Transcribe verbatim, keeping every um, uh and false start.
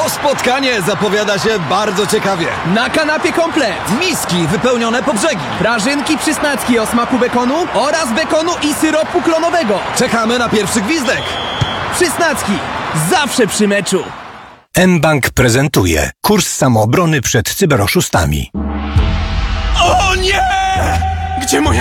To spotkanie zapowiada się bardzo ciekawie. Na kanapie komplet. Miski wypełnione po brzegi. Prażynki przysnackie o smaku bekonu oraz bekonu i syropu klonowego. Czekamy na pierwszy gwizdek. Przysnacki. Zawsze przy meczu. mBank prezentuje kurs samoobrony przed cyberoszustami. O nie! Gdzie moja